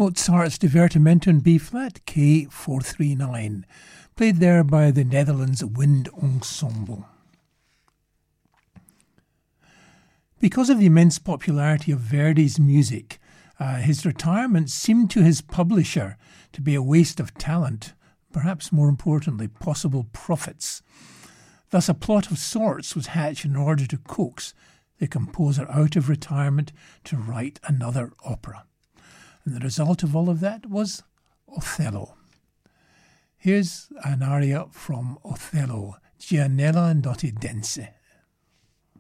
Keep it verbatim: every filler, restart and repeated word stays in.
Mozart's Divertimento in B-flat, K four thirty-nine, played there by the Netherlands Wind Ensemble. Because of the immense popularity of Verdi's music, uh, his retirement seemed to his publisher to be a waste of talent, perhaps more importantly, possible profits. Thus a plot of sorts was hatched in order to coax the composer out of retirement to write another opera. And the result of all of that was Othello. Here's an aria from Othello, Gianella Notte Dense.